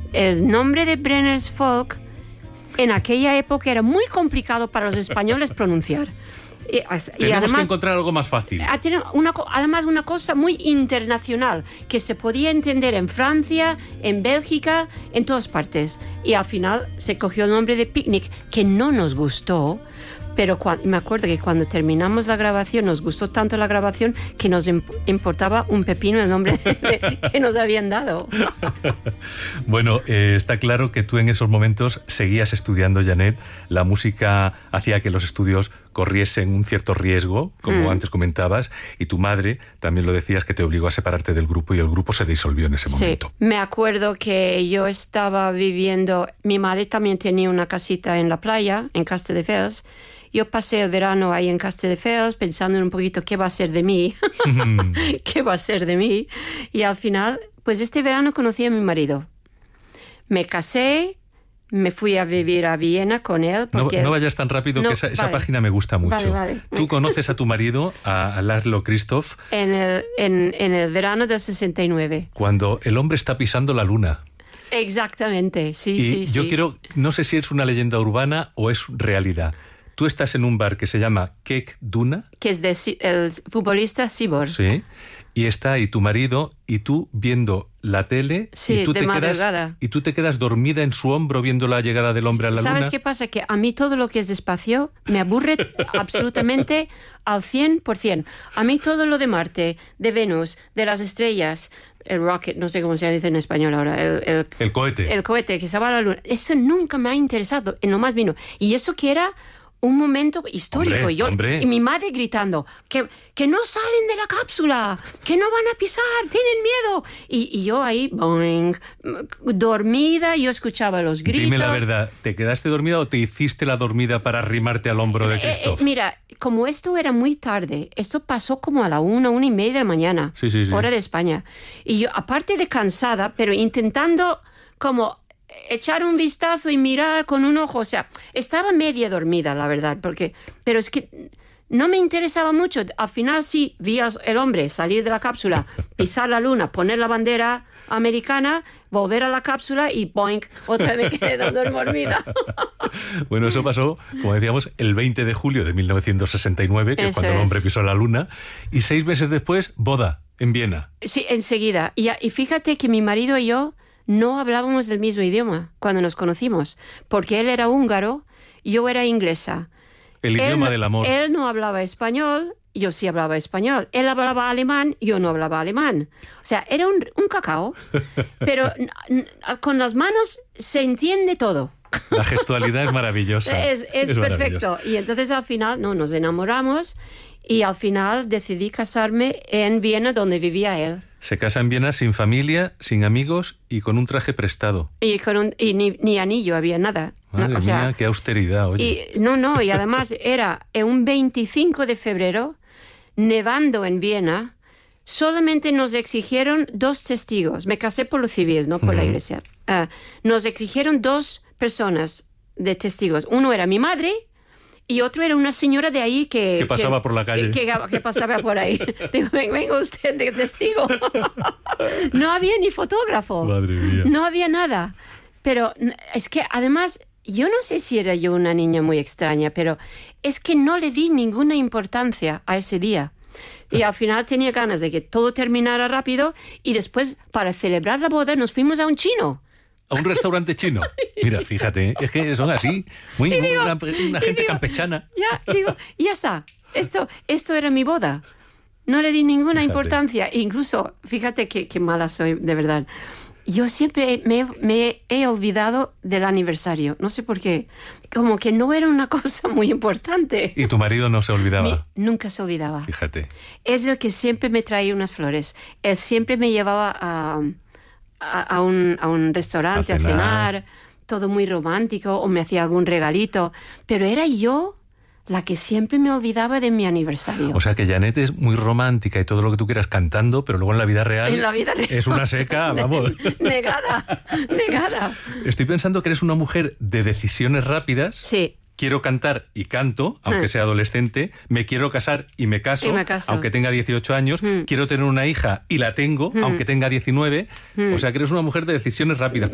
el nombre de Brenner's Folk en aquella época era muy complicado para los españoles pronunciar. Tenemos además, que encontrar algo más fácil. Además, una cosa muy internacional que se podía entender en Francia, en Bélgica, en todas partes. Y al final se cogió el nombre de Picnic, que no nos gustó. Pero me acuerdo que cuando terminamos la grabación, nos gustó tanto la grabación que nos importaba un pepino el nombre que nos habían dado. Bueno, está claro que tú en esos momentos seguías estudiando, Janet. La música hacía que los estudios corriesen un cierto riesgo, como antes comentabas, y tu madre, también lo decías, que te obligó a separarte del grupo y el grupo se disolvió en ese momento. Sí, me acuerdo que yo estaba viviendo, mi madre también tenía una casita en la playa, en Castelldefels. Yo pasé el verano ahí en Castelldefels pensando un poquito qué va a ser de mí, qué va a ser de mí. Y al final, pues este verano conocí a mi marido. Me casé, me fui a vivir a Viena con él. Porque no vayas tan rápido, que esa página me gusta mucho. Vale. Tú conoces a tu marido, a Laszlo Christoph. En el verano del 69. Cuando el hombre está pisando la luna. Exactamente, sí. Yo quiero, no sé si es una leyenda urbana o es realidad. Tú estás en un bar que se llama Kek Duna. Que es el futbolista Sibor. Sí. Y está ahí tu marido y tú viendo la tele. Sí, y tú te quedas dormida en su hombro viendo la llegada del hombre a la luna. ¿Sabes qué pasa? Que a mí todo lo que es despacio me aburre absolutamente al 100%. A mí todo lo de Marte, de Venus, de las estrellas, el rocket, no sé cómo se dice en español ahora. El cohete. El cohete que se va a la luna. Eso nunca me ha interesado, en lo más mínimo. Y eso que era un momento histórico. Y mi madre gritando que no salen de la cápsula, que no van a pisar, tienen miedo. Y yo ahí, boing, dormida, yo escuchaba los gritos. Dime la verdad, ¿te quedaste dormida o te hiciste la dormida para arrimarte al hombro de Christoph? Mira, como esto era muy tarde, esto pasó como a la 1:30 de la mañana, sí. hora de España. Y yo, aparte de cansada, pero intentando como echar un vistazo y mirar con un ojo, o sea, estaba media dormida, la verdad, pero es que no me interesaba mucho. Al final sí, vi al hombre salir de la cápsula, pisar la luna, poner la bandera americana, volver a la cápsula y boink, otra vez me quedé dormida. Bueno, eso pasó, como decíamos, el 20 de julio de 1969, que es cuando el hombre pisó la luna, y 6 meses después, boda en Viena. Sí, enseguida. Y fíjate que mi marido y yo no hablábamos el mismo idioma cuando nos conocimos, porque él era húngaro, yo era inglesa. El idioma del amor. Él no hablaba español, yo sí hablaba español. Él hablaba alemán, yo no hablaba alemán. O sea, era un cacao, pero con las manos se entiende todo. La gestualidad es maravillosa. Es perfecto. Y entonces al final nos enamoramos y al final decidí casarme en Viena, donde vivía él. Se casa en Viena sin familia, sin amigos y con un traje prestado. Y ni anillo había, nada. Madre mía, qué austeridad, oye. Y además era un 25 de febrero, nevando en Viena. Solamente nos exigieron 2 testigos. Me casé por lo civil, no por la iglesia. Nos exigieron 2 personas de testigos. Uno era mi madre y otro era una señora de ahí que pasaba por la calle. Que pasaba por ahí. Digo, venga usted de testigo. No había ni fotógrafo. Madre mía. No había nada. Pero es que además, yo no sé si era yo una niña muy extraña, pero es que no le di ninguna importancia a ese día. Y al final tenía ganas de que todo terminara rápido y después, para celebrar la boda, nos fuimos a un chino. A un restaurante chino. Mira, fíjate, es que son así, una gente campechana. Y ya está. Esto era mi boda. No le di ninguna importancia. Incluso, fíjate qué mala soy, de verdad. Yo siempre me he olvidado del aniversario. No sé por qué. Como que no era una cosa muy importante. ¿Y tu marido no se olvidaba? Nunca se olvidaba. Fíjate. Es el que siempre me traía unas flores. Él siempre me llevaba a un restaurante a cenar, todo muy romántico, o me hacía algún regalito. Pero era yo la que siempre me olvidaba de mi aniversario. O sea que Janet es muy romántica y todo lo que tú quieras cantando, pero luego en la vida real es una seca, vamos. Negada. Estoy pensando que eres una mujer de decisiones rápidas. Sí. Quiero cantar y canto, aunque sea adolescente. Me quiero casar y me caso, aunque tenga 18 años. Quiero tener una hija y la tengo, aunque tenga 19. O sea que eres una mujer de decisiones rápidas.